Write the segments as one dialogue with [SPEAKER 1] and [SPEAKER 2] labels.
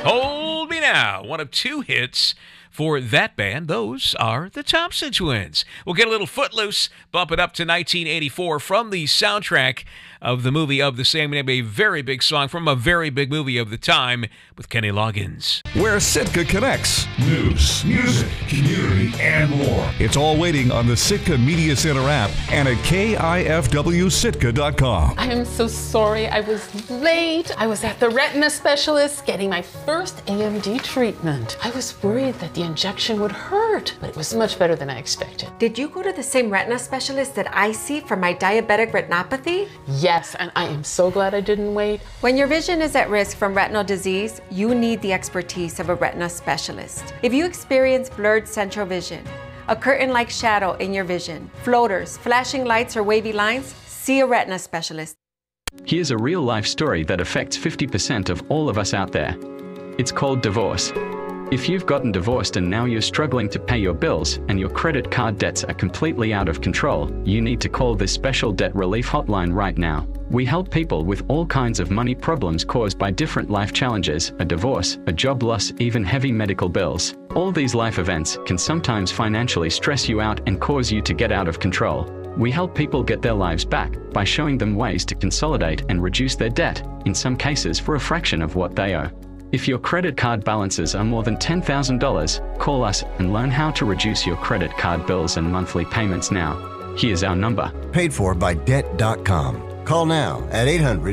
[SPEAKER 1] Hold Me Now, one of two hits for that band. Those are the Thompson Twins. We'll get a little Footloose, bump it up to 1984 from the soundtrack of the movie of the same name, a very big song from a very big movie of the time with Kenny Loggins.
[SPEAKER 2] Where Sitka connects.
[SPEAKER 3] News, music, community, and more.
[SPEAKER 2] It's all waiting on the Sitka Media Center app and at KIFWSitka.com.
[SPEAKER 4] I am so sorry I was late. I was at the retina specialist getting my first AMD treatment. I was worried that the injection would hurt, but it was much better than I expected.
[SPEAKER 5] Did you go to the same retina specialist that I see for my diabetic retinopathy?
[SPEAKER 4] Yes, and I am so glad I didn't wait.
[SPEAKER 5] When your vision is at risk from retinal disease, you need the expertise of a retina specialist. If you experience blurred central vision, a curtain-like shadow in your vision, floaters, flashing lights, or wavy lines, see a retina specialist.
[SPEAKER 6] Here's a real-life story that affects 50% of all of us out there. It's called divorce. If you've gotten divorced and now you're struggling to pay your bills and your credit card debts are completely out of control, you need to call this special debt relief hotline right now. We help people with all kinds of money problems caused by different life challenges, a divorce, a job loss, even heavy medical bills. All these life events can sometimes financially stress you out and cause you to get out of control. We help people get their lives back by showing them ways to consolidate and reduce their debt, in some cases for a fraction of what they owe. If your credit card balances are more than $10,000, call us and learn how to reduce your credit card bills and monthly payments now. Here's our number.
[SPEAKER 7] Paid for by Debt.com. Call now at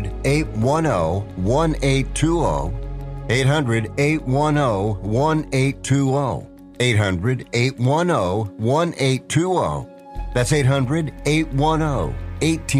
[SPEAKER 7] 800-810-1820. 800-810-1820. 800-810-1820. That's 800-810-1820.